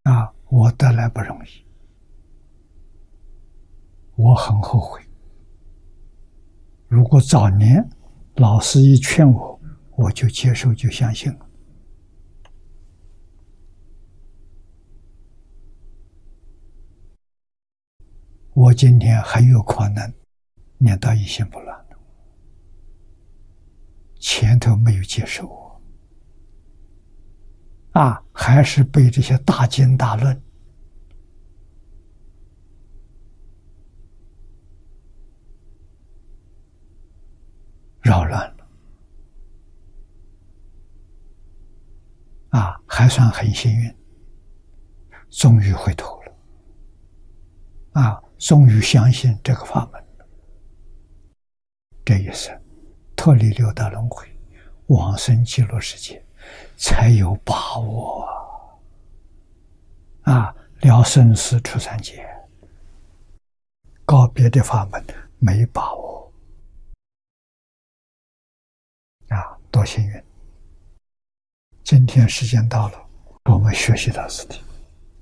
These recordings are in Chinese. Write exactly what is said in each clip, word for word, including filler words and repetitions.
啊，我得来不容易，我很后悔。如果早年老师一劝我，我就接受，就相信了。我今天还有可能念到一心不乱，前头没有接受我，啊，还是被这些大经大论扰乱了，啊，还算很幸运，终于回头了，啊，终于相信这个法门了。这一生脱离六道轮回，往生极乐世界，才有把握啊！啊，了生死出三界，告别的法门没把握啊，多幸运！今天时间到了，我们学习到此地。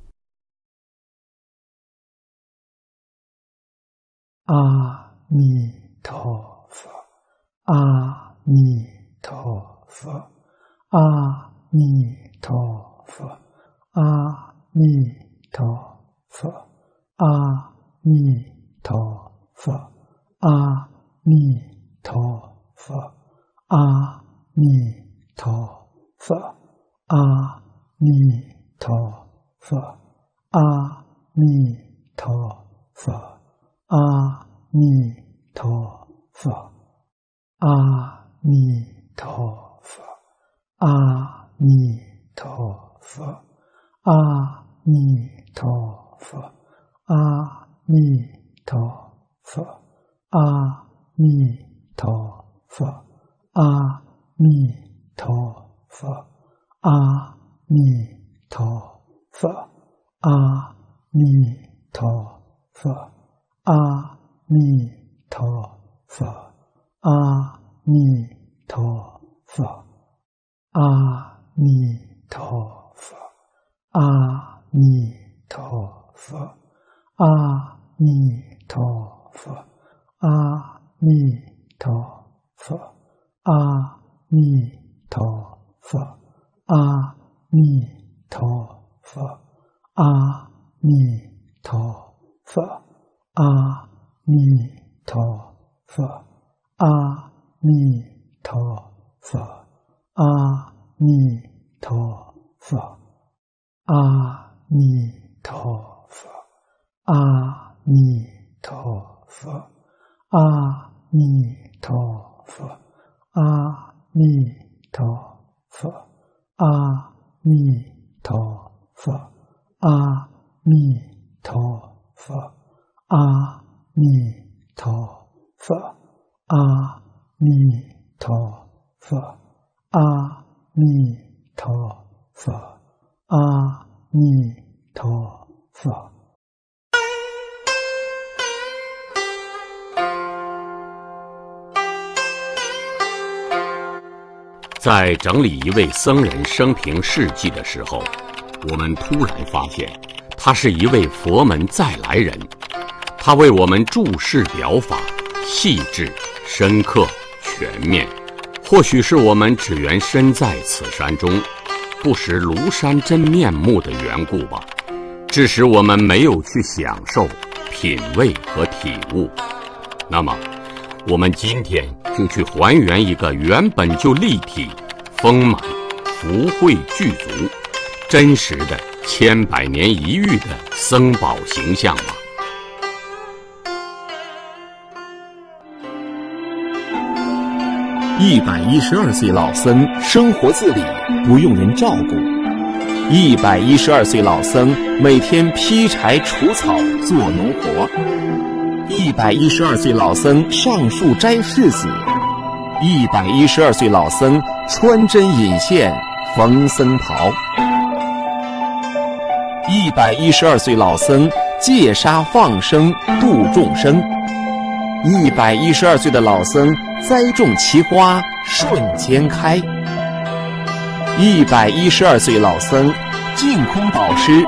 阿弥陀佛，阿弥陀佛，阿弥陀佛，阿弥陀佛，阿弥陀佛，阿弥陀佛，阿弥陀佛，阿弥陀佛，阿弥陀佛。阿弥陀佛，阿弥陀佛，阿弥陀佛，阿弥陀佛，阿弥陀佛，阿弥陀佛，阿弥陀佛，阿弥陀佛，阿弥陀佛。阿弥陀佛，阿弥陀佛，阿弥陀佛，阿弥陀佛，阿弥陀佛，阿弥陀佛，阿弥陀佛，阿弥陀佛，阿弥陀佛。阿弥陀佛，阿弥陀佛，阿弥陀佛，阿弥陀佛，阿弥陀佛，阿弥陀佛，阿弥陀佛，阿弥陀佛，阿弥陀佛。阿弥陀佛，阿弥陀佛，阿弥陀佛，阿弥陀佛。 在整理一位僧人生平事迹的时候，我们突然发现，他是一位佛门再来人。他为我们注释表法，细致、深刻、全面。或许是我们只缘身在此山中，不识庐山真面目的缘故吧，致使我们没有去享受、品味和体悟。那么，我们今天就去还原一个原本就立体、丰满、福慧具足、真实的千百年一遇的僧宝形象吧。 一百一十二岁老僧生活自理，不用人照顾。一百一十二岁老僧每天劈柴除草做农活。一百一十二岁老僧上树摘柿子。一百一十二岁老僧穿针引线缝僧袍。一百一十二岁老僧戒杀放生度众生。一百一十二岁的老僧栽种奇花瞬间开。一百一十二岁老僧净空导师